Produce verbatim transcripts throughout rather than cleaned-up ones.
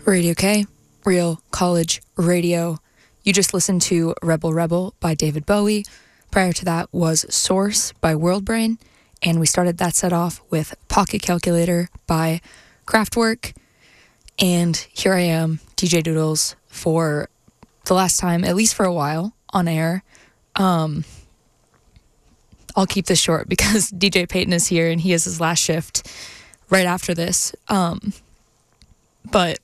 Radio K, Real College Radio. You just listened to Rebel Rebel by David Bowie. Prior to that was Source by WorldBrain. And we started that set off with Pocket Calculator by Kraftwerk. And here I am, D J Doodles, for the last time, at least for a while, on air. Um, I'll keep this short because D J Peyton is here and he has his last shift right after this. Um, but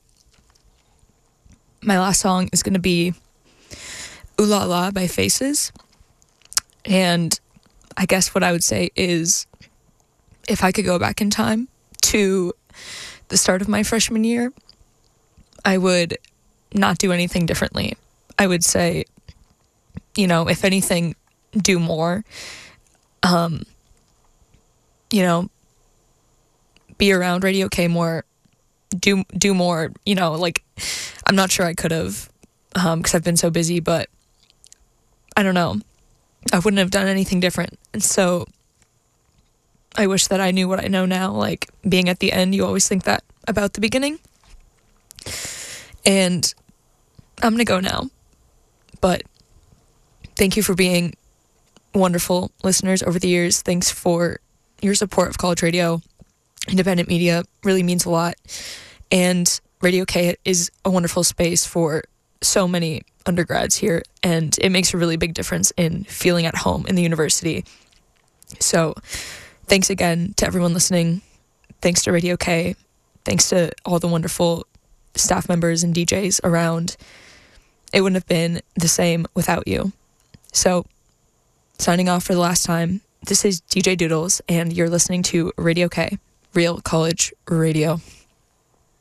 my last song is going to be Ooh La La by Faces. And I guess what I would say is, if I could go back in time to the start of my freshman year, I would not do anything differently. I would say, you know, if anything, do more. Um, you know, be around Radio K more, do do more, you know, like, I'm not sure I could have, um, because I've been so busy, but I don't know. I wouldn't have done anything different. And so I wish that I knew what I know now. Like, being at the end, you always think that about the beginning. And I'm going to go now. But thank you for being wonderful listeners over the years. Thanks for your support of college radio. Independent media really means a lot. And Radio K is a wonderful space for so many undergrads here, and it makes a really big difference in feeling at home in the university. So thanks again to everyone listening. Thanks to Radio K. Thanks to all the wonderful staff members and D Js around. It wouldn't have been the same without you. So signing off for the last time, this is D J Doodles, and you're listening to Radio K, Real College Radio.